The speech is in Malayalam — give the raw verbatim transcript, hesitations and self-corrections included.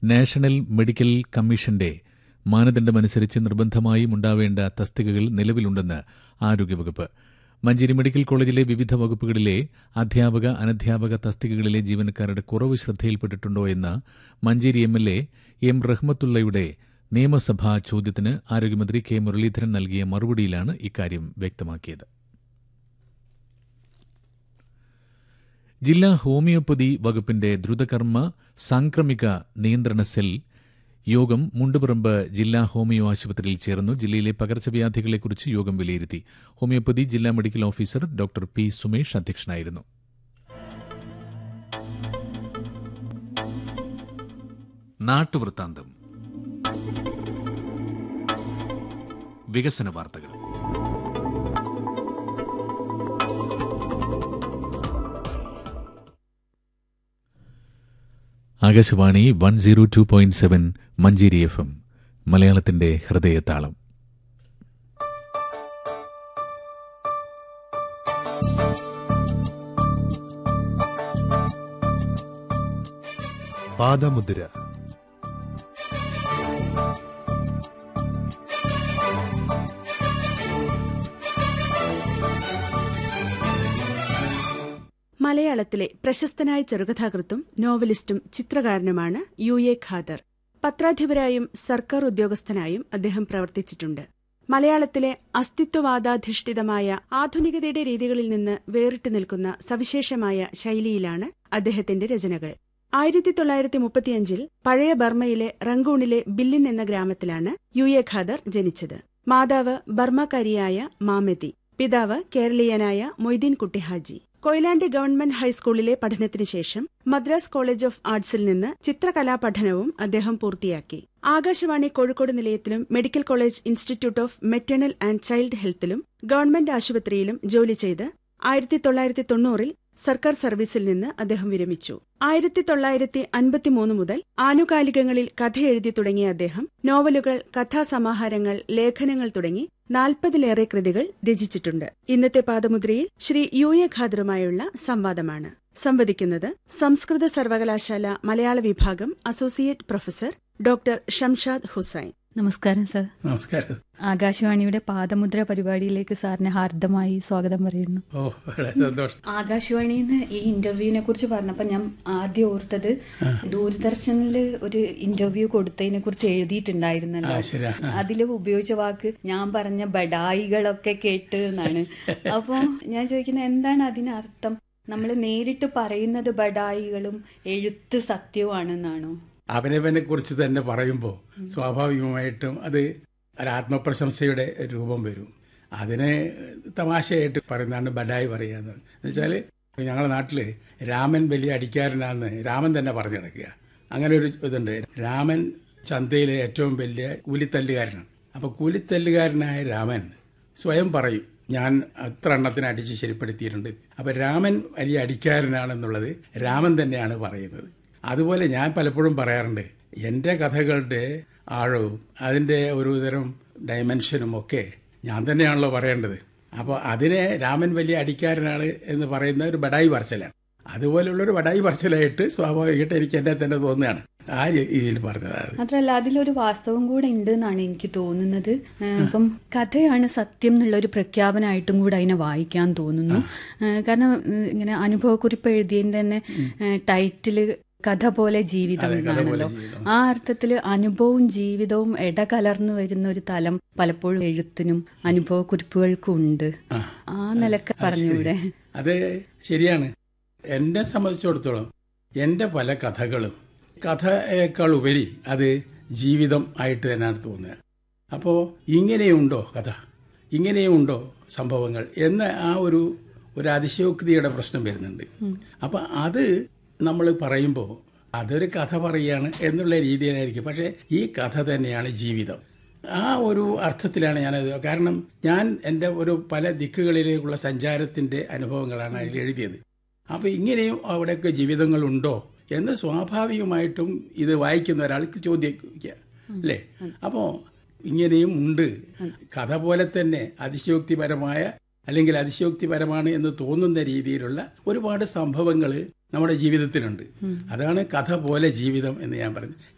നാഷണൽ മെഡിക്കൽ കമ്മീഷന്റെ മാനദണ്ഡമനുസരിച്ച് നിർബന്ധമായും ഉണ്ടാവേണ്ട തസ്തികകൾ നിലവിലുണ്ടെന്ന് ആരോഗ്യവകുപ്പ്. മഞ്ചേരി മെഡിക്കൽ കോളേജിലെ വിവിധ വകുപ്പുകളിലെ അധ്യാപക അനധ്യാപക തസ്തികകളിലെ ജീവനക്കാരുടെ കുറവ് ശ്രദ്ധയിൽപ്പെട്ടിട്ടുണ്ടോ എന്ന് Manjeri M L A M റഹ്മത്തുള്ളയുടെ നിയമസഭാ ചോദ്യത്തിന് ആരോഗ്യമന്ത്രി കെ മുരളീധരൻ നൽകിയ മറുപടിയിലാണ് ഇക്കാര്യം വ്യക്തമാക്കിയത്. ജില്ലാ ഹോമിയോപ്പതി വകുപ്പിന്റെ ദ്രുതകർമ്മ സാംക്രമിക നിയന്ത്രണ സെൽ യോഗം മുണ്ടുപറമ്പ് ജില്ലാ ഹോമിയോ ആശുപത്രിയിൽ ചേർന്നു. ജില്ലയിലെ പകർച്ചവ്യാധികളെക്കുറിച്ച് യോഗം വിലയിരുത്തി. ഹോമിയോപ്പതി ജില്ലാ medical officer doctor P Sumesh അധ്യക്ഷനായിരുന്നു. നാട്ടുവൃത്താന്തം. വികസന വാർത്തകൾ. Akashvani one zero two point seven Manjeri F M, മലയാളത്തിന്റെ ഹൃദയതാളം. പാദമുദ്ര. മലയാളത്തിലെ പ്രശസ്തനായ ചെറുകഥാകൃത്തും നോവലിസ്റ്റും ചിത്രകാരനുമാണ് യു എ ഖാദർ. പത്രാധിപരായും സർക്കാർ ഉദ്യോഗസ്ഥനായും അദ്ദേഹം പ്രവർത്തിച്ചിട്ടുണ്ട്. മലയാളത്തിലെ അസ്തിത്വവാദാധിഷ്ഠിതമായ ആധുനികതയുടെ രീതികളിൽ നിന്ന് വേറിട്ടു നിൽക്കുന്ന സവിശേഷമായ ശൈലിയിലാണ് അദ്ദേഹത്തിന്റെ രചനകൾ. ആയിരത്തി തൊള്ളായിരത്തി മുപ്പത്തിയഞ്ചിൽ പഴയ ബർമ്മയിലെ റംഗൂണിലെ ബില്ലിൻ എന്ന ഗ്രാമത്തിലാണ് യു എ ഖാദർ ജനിച്ചത്. മാതാവ് ബർമ്മക്കാരിയായ മാമെതി, പിതാവ് കേരളീയനായ മൊയ്തീൻ കുട്ടി ഹാജി. കൊയിലാണ്ടി ഗവൺമെന്റ് ഹൈസ്കൂളിലെ പഠനത്തിനു ശേഷം മദ്രാസ് കോളേജ് ഓഫ് ആർട്സിൽ നിന്ന് ചിത്രകലാ പഠനവും അദ്ദേഹം പൂർത്തിയാക്കി. Akashvani Kozhikode നിലയത്തിലും medical college institute of maternal and child ഹെൽത്തിലും government ആശുപത്രിയിലും ജോലി ചെയ്ത് ആയിരത്തി തൊള്ളായിരത്തി തൊണ്ണൂറിൽ സർക്കാർ സർവീസിൽ നിന്ന് അദ്ദേഹം വിരമിച്ചു. ആയിരത്തി തൊള്ളായിരത്തി അൻപത്തിമൂന്ന് മുതൽ ആനുകാലികങ്ങളിൽ കഥയെഴുതി തുടങ്ങിയ അദ്ദേഹം നോവലുകൾ, കഥാസമാഹാരങ്ങൾ, ലേഖനങ്ങൾ തുടങ്ങി നാൽപ്പതിലേറെ കൃതികൾ രചിച്ചിട്ടുണ്ട്. ഇന്നത്തെ പാദമുദ്രയിൽ ശ്രീ യു എ ഖാദറുമായുള്ള സംവാദമാണ്. സംവദിക്കുന്നത് സംസ്കൃത സർവകലാശാല മലയാള വിഭാഗം associate professor doctor Shamshad Hussain. നമസ്കാരം സർ. നമസ്കാരം. ആകാശവാണിയുടെ പാദമുദ്ര പരിപാടിയിലേക്ക് സാറിന് ഹാർദമായി സ്വാഗതം പറയുന്നു. ഓ, വളരെ സന്തോഷം. ആകാശവാണിയിൽ നിന്ന് ഈ ഇന്റർവ്യൂവിനെ കുറിച്ച് പറഞ്ഞപ്പോൾ ഞാൻ ആദ്യം ഓർത്തത് ദൂരദർശനില് ഒരു ഇന്റർവ്യൂ കൊടുത്തതിനെ കുറിച്ച് എഴുതിയിട്ടുണ്ടായിരുന്നല്ലോ. അതിൽ ഉപയോഗിച്ച വാക്ക് ഞാൻ പറഞ്ഞ ബഡായികളൊക്കെ കേട്ട് എന്നാണ്. അപ്പൊ ഞാൻ ചോദിക്കുന്നത് എന്താണ് അതിനർത്ഥം? നമ്മൾ നേരിട്ട് പറയുന്നത് ബഡായികളും എഴുത്ത് സത്യവുമാണെന്നാണോ? അവനവനെ കുറിച്ച് തന്നെ പറയുമ്പോൾ സ്വാഭാവികമായിട്ടും അത് ഒരാത്മപ്രശംസയുടെ രൂപം വരും. അതിനെ തമാശയായിട്ട് പറയുന്നതാണ് ബഡായി പറയുന്നത്. എന്നുവെച്ചാൽ ഞങ്ങളുടെ നാട്ടില് രാമൻ വലിയ അടിക്കാരനാന്ന് രാമൻ തന്നെ പറഞ്ഞു കിടക്കുക. അങ്ങനെ ഒരു ഇതുണ്ട്. രാമൻ ചന്തയിലെ ഏറ്റവും വലിയ കൂലിത്തല്ലുകാരനാണ്. അപ്പൊ കൂലിത്തല്ലുകാരനായ രാമൻ സ്വയം പറയും, ഞാൻ അത്ര എണ്ണത്തിന് അടിച്ച് ശരിപ്പെടുത്തിയിട്ടുണ്ട്. അപ്പൊ രാമൻ വലിയ അടിക്കാരനാണെന്നുള്ളത് രാമൻ തന്നെയാണ് പറയുന്നത്. അതുപോലെ ഞാൻ പലപ്പോഴും പറയാറുണ്ട്, എൻ്റെ കഥകളുടെ ആഴവും അതിൻ്റെ ഒരു തരം ഡയമെൻഷനും ഒക്കെ ഞാൻ തന്നെയാണല്ലോ പറയേണ്ടത്. അപ്പോൾ അതിനെ രാമൻ വലിയ അടിക്കാരനാണ് എന്ന് പറയുന്ന ഒരു ബഡായി പറച്ചിലാണ്. അതുപോലെയുള്ളൊരു ബഡായി പറച്ചിലായിട്ട് സ്വാഭാവികമായിട്ട് എനിക്ക് എന്നെ തന്നെ തോന്നുകയാണ് ആ രീതിയിൽ പറഞ്ഞത്. മാത്രമല്ല അതിലൊരു വാസ്തവം കൂടെ ഉണ്ട് എന്നാണ് എനിക്ക് തോന്നുന്നത്. ഇപ്പം കഥയാണ് സത്യം എന്നുള്ളൊരു പ്രഖ്യാപനമായിട്ടും കൂടെ അതിനെ വായിക്കാൻ തോന്നുന്നു. കാരണം ഇങ്ങനെ അനുഭവക്കുറിപ്പ് എഴുതിയതിൻ്റെ തന്നെ ടൈറ്റില് കഥ പോലെ ജീവിതം എന്നാണല്ലോ. ആ അർത്ഥത്തില് അനുഭവവും ജീവിതവും ഇടകലർന്നു വരുന്ന ഒരു തലം പലപ്പോഴും എഴുത്തിനും അനുഭവക്കുറിപ്പുകൾക്കും ഉണ്ട്. ആ നിലക്ക് പറഞ്ഞൂടെ? അത് ശരിയാണ്. എന്നെ സംബന്ധിച്ചിടത്തോളം എൻ്റെ പല കഥകളും കഥയേക്കാൾ ഉപരി അത് ജീവിതം ആയിട്ട് തന്നെയാണ് തോന്നുക. അപ്പോൾ ഇങ്ങനെയുണ്ടോ കഥ, ഇങ്ങനെയുണ്ടോ സംഭവങ്ങൾ എന്ന ആ ഒരു ഒരു അതിശയോക്തിയുടെ പ്രശ്നം വരുന്നുണ്ട്. അപ്പം അത് നമ്മൾ പറയുമ്പോൾ അതൊരു കഥ പറയുകയാണ് എന്നുള്ള രീതിയിലായിരിക്കും. പക്ഷേ ഈ കഥ തന്നെയാണ് ജീവിതം. ആ ഒരു അർത്ഥത്തിലാണ് ഞാനത്. കാരണം ഞാൻ എൻ്റെ ഒരു പല ദിക്കുകളിലേക്കുള്ള സഞ്ചാരത്തിൻ്റെ അനുഭവങ്ങളാണ് അതിൽ എഴുതിയത്. അപ്പോൾ ഇങ്ങനെയും അവിടെയൊക്കെ ജീവിതങ്ങളുണ്ടോ എന്ന് സ്വാഭാവികമായിട്ടും ഇത് വായിക്കുന്ന ഒരാൾക്ക് ചോദിക്കുക അല്ലേ. അപ്പോൾ ഇങ്ങനെയും ഉണ്ട്. കഥ പോലെ തന്നെ അതിശയോക്തിപരമായ അല്ലെങ്കിൽ അതിശയോക്തിപരമാണ് എന്ന് തോന്നുന്ന രീതിയിലുള്ള ഒരുപാട് സംഭവങ്ങൾ നമ്മുടെ ജീവിതത്തിലുണ്ട്. അതാണ് കഥ പോലെ ജീവിതം എന്ന് ഞാൻ പറഞ്ഞത്.